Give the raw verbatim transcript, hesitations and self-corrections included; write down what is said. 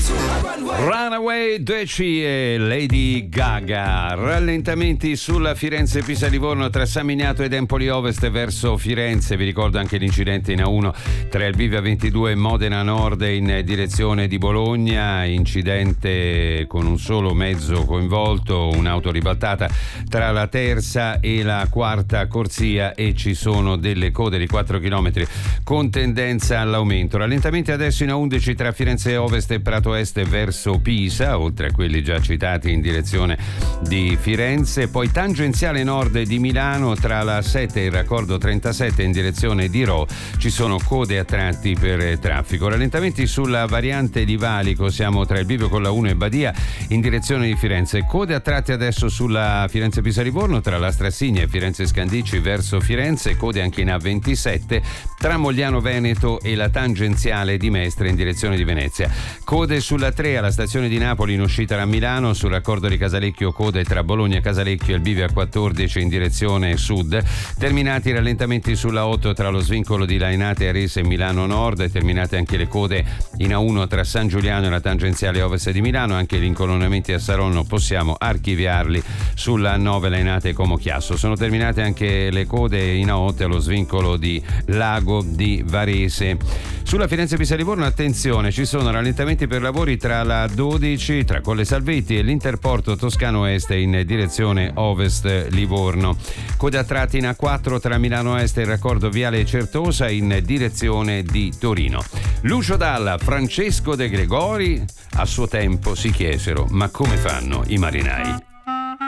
Runaway, Deci e Lady Gaga. Rallentamenti sulla Firenze-Pisa-Livorno tra San Miniato ed Empoli Ovest verso Firenze. Vi ricordo anche l'incidente in A uno tra il Bivia ventidue e Modena Nord in direzione di Bologna. Incidente con un solo mezzo coinvolto, un'auto ribaltata tra la terza e la quarta corsia e ci sono delle code di quattro chilometri con tendenza all'aumento. Rallentamenti adesso in A undici tra Firenze Ovest e Prato Est verso Pisa, oltre a quelli già citati in direzione di Firenze. Poi tangenziale nord di Milano tra la sette e il raccordo trentasette in direzione di Rho ci sono code a tratti per traffico. Rallentamenti sulla variante di Valico, siamo tra il bivio con la uno e Badia in direzione di Firenze. Code a tratti adesso sulla Firenze-Pisa-Livorno tra la Strassigna e Firenze-Scandicci verso Firenze. Code anche in A ventisette tra Mogliano Veneto e la tangenziale di Mestre in direzione di Venezia. Code sulla tre alla stazione di Napoli in uscita da Milano, sul raccordo di Casalecchio code tra Bologna Casalecchio e il bivio A quattordici in direzione sud. Terminati i rallentamenti sulla otto tra lo svincolo di Lainate Arese e Milano Nord. Terminate anche le code in A uno tra San Giuliano e la tangenziale ovest di Milano. Anche gli incolonnamenti a Saronno possiamo archiviarli sulla A nove Lainate Como Chiasso. Sono terminate anche le code in A otto allo svincolo di Lago di Varese. Sulla Firenze-Pisa-Livorno attenzione, ci sono rallentamenti per lavori tra la dodici tra Colle Salvetti e l'Interporto Toscano Est in direzione ovest Livorno. Code a tratti in A quattro tra Milano Est e il raccordo viale Certosa in direzione di Torino. Lucio Dalla, Francesco De Gregori a suo tempo si chiesero: ma come fanno i marinai?